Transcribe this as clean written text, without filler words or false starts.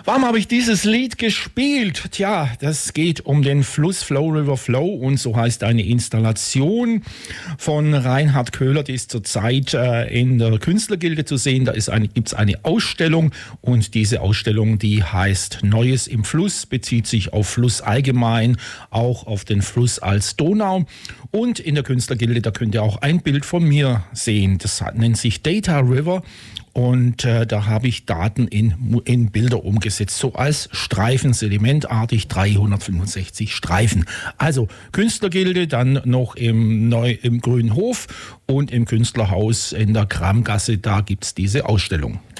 Warum habe ich dieses Lied gespielt? Tja, das geht um den Fluss Flow River Flow und so heißt eine Installation von Reinhard Köhler, die ist zurzeit in der Künstlergilde zu sehen. Da gibt es eine Ausstellung und diese Ausstellung, die heißt Neues im Fluss, bezieht sich auf Fluss allgemein, auch auf den Fluss als Donau. Und in der Künstlergilde, da könnt ihr auch ein Bild von mir sehen. Das nennt sich Data River. Und da habe ich Daten in Bilder umgesetzt, so als Streifen, sedimentartig 365 Streifen. Also Künstlergilde, dann noch im Grünen Hof und im Künstlerhaus in der Kramgasse, da gibt's diese Ausstellung.